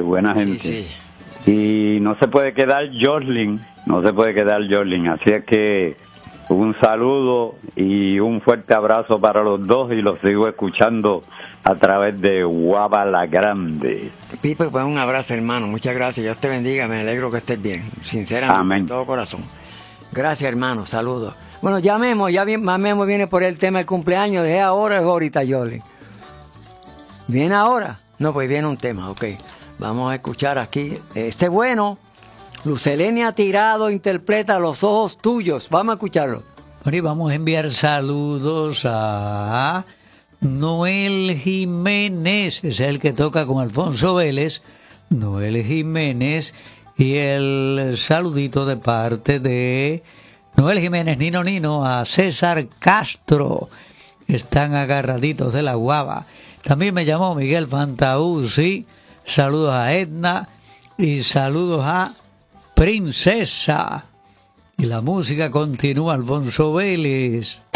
buena gente. Sí, sí. Y no se puede quedar Jocelyn, así es que un saludo y un fuerte abrazo para los dos y los sigo escuchando a través de Guava la Grande. Pipe, pues un abrazo, hermano, muchas gracias, Dios te bendiga, me alegro que estés bien, sinceramente, Amén. de todo corazón. Gracias, hermano, saludos. Bueno, ya Memo viene por el tema del cumpleaños, ¿es ahora o es ahorita, Yoli? ¿Viene ahora? No, pues viene un tema, ok. Vamos a escuchar aquí. Bueno, Lucelenia Tirado interpreta Los Ojos Tuyos. Vamos a escucharlo. Bueno, y vamos a enviar saludos a Noel Jiménez, es el que toca con Alfonso Vélez. Noel Jiménez, y el saludito de parte de Noel Jiménez, Nino, a César Castro. Están agarraditos de la guava. También me llamó Miguel Fantauzzi. Saludos a Edna y saludos a Princesa. Y la música continúa, Alfonso Vélez.